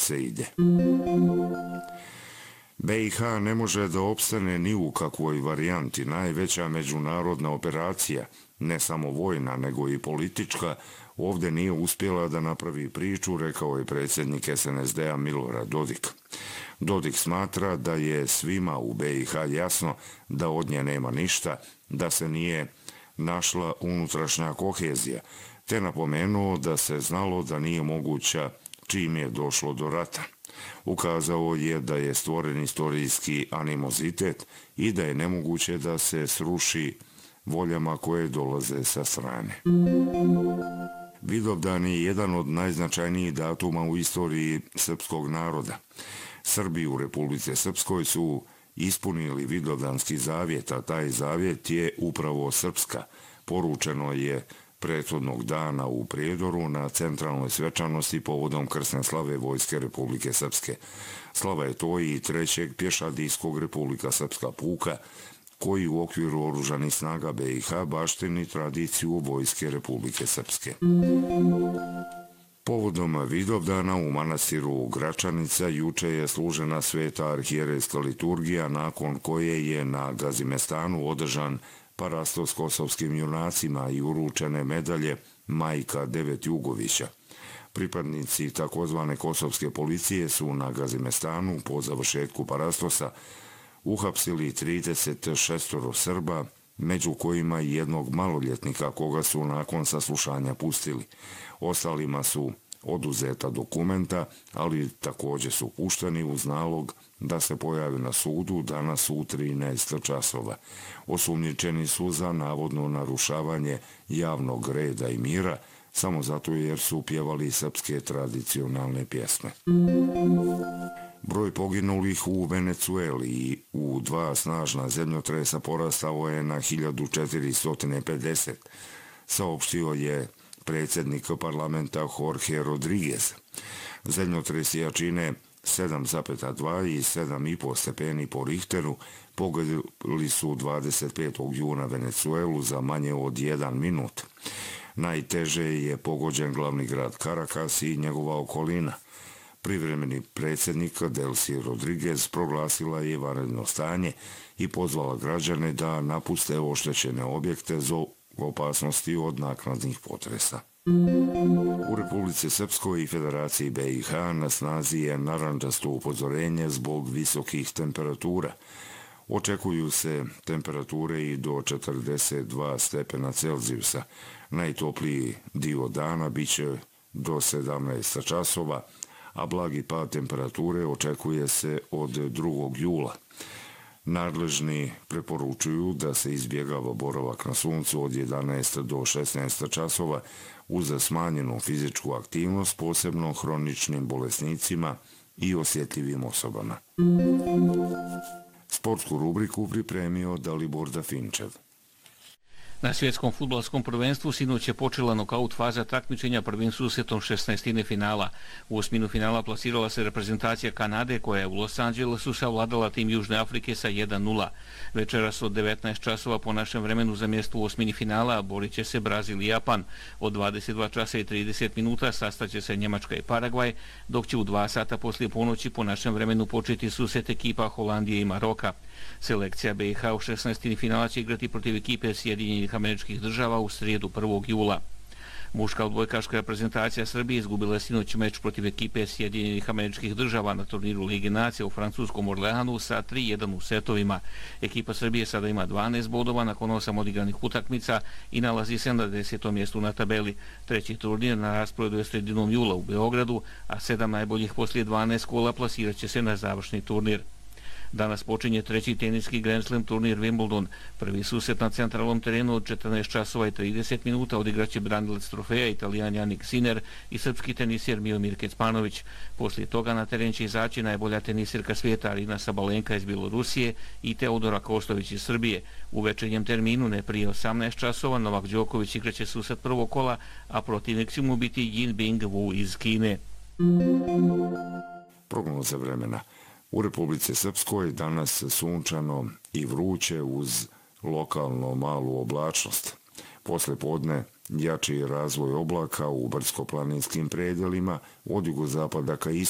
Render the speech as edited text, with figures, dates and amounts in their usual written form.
se ide. BiH ne može da opstane ni u kakvoj varijanti. Najveća međunarodna operacija, ne samo vojna, nego i politička, ovdje nije uspjela da napravi priču, rekao je predsjednik SNSD-a Milorad Dodik. Dodik smatra da je svima u BiH jasno da od nje nema ništa, da se nije našla unutrašnja kohezija, te napomenuo da se znalo da nije moguća čim je došlo do rata. Ukazao je da je stvoren istorijski animozitet i da je nemoguće da se sruši voljama koje dolaze sa strane. Vidovdan je jedan od najznačajnijih datuma u istoriji srpskog naroda. Srbi u Republike Srpskoj su ispunili Vidovdanski zavjet, a taj zavjet je upravo srpska. Poručeno je prethodnog dana u Prijedoru na centralnoj svečanosti povodom krsne slave Vojske Republike Srpske. Slava je to i trećeg pješadijskog Republika Srpska puka, koji u okviru oružanih snaga BiH baštini tradiciju Vojske Republike Srpske. Povodom Vidovdana u manastiru Gračanica juče je služena sveta arhijerejska liturgija, nakon koje je na Gazimestanu održan parastos kosovskim junacima i uručene medalje Majka Devet Jugovića. Pripadnici takozvane kosovske policije su na Gazimestanu po završetku parastosa uhapsili 36 Srba, među kojima i jednog maloljetnika koga su nakon saslušanja pustili. Ostalima su oduzeta dokumenta, ali također su pušteni uz nalog da se pojave na sudu danas u 13 časova. Osumnjičeni su za navodno narušavanje javnog reda i mira, samo zato jer su pjevali srpske tradicionalne pjesme. Broj poginulih u Venecueli i u 2 snažna zemljotresa porastao je na 1450, saopštio je predsjednik parlamenta Jorge Rodriguez. Zemljotresi jačine 7,2 i 7,5 stepeni po Richteru pogodili su 25. juna Venecuelu za manje od 1 minut. Najteže je pogođen glavni grad Caracas i njegova okolina. Privremeni predsjednik Delcy Rodriguez proglasila je vanredno stanje i pozvala građane da napuste oštećene objekte zbog opasnosti od naknadnih potresa. U Republici Srpskoj i Federaciji BiH na snazi je narandžasto upozorenje zbog visokih temperatura. Očekuju se temperature i do 42 stepena Celzijusa. Najtopliji dio dana biće do 17 časova, a blagi pad temperature očekuje se od 2. jula. Nadležni preporučuju da se izbjegava boravak na suncu od 11 do 16 časova uz smanjenu fizičku aktivnost, posebno hroničnim bolesnicima i osjetljivim osobama. Sportsku rubriku pripremio Dalibor Dafinčev. Na svjetskom fudbalskom prvenstvu sinoć je počela nokaut faza takmičenja prvim susretom 16. finala. U osminu finala plasirala se reprezentacija Kanade koja je u Los Angelesu savladala tim Južne Afrike sa 1:0. Večeras od 19 časova po našem vremenu za mjesto u osmini finala borit će se Brazil i Japan. Od 22 časa i 30 minuta sastaće se Njemačka i Paragvaj, dok će u 2 sata poslije ponoći po našem vremenu početi susret ekipa Holandije i Maroka. Selekcija BiH u 16. finala će igrati protiv ekipe Sjedinjenih Američkih Država u srijedu 1. jula. Muška odbojkaška reprezentacija Srbije izgubila sinoć meč protiv ekipe Sjedinjenih Američkih Država na turniru Lige nacija u francuskom Orleanu sa 3:1 u setovima. Ekipa Srbije sada ima 12 bodova nakon 8 odigranih utakmica i nalazi se na 10. mjestu na tabeli. Treći turnir na rasporedu je sredinom jula u Beogradu, a 7 najboljih poslije 12 kola plasirat će se na završni turnir. Danas počinje treći teniski Grand Slam turnir Wimbledon. Prvi susret na centralnom terenu od 14 časova i 30 minuta odigraće branilac trofeja Italijan Jannik Sinner i srpski tenisjer Miomir Kecmanović. Poslije toga na teren će izaći najbolja tenisirka svijeta Arina Sabalenka iz Bjelorusije i Teodora Kostović iz Srbije. U večernjem terminu ne prije 18 časova Novak Đoković igraće susret prvog kola, a protivnik će mu biti Yinbing Wu iz Kine. Prognoza vremena. U Republici Srpskoj danas sunčano i vruće uz lokalno malu oblačnost. Posle podne jači razvoj oblaka u brdsko-planinskim predelima od jugozapada ka istoku.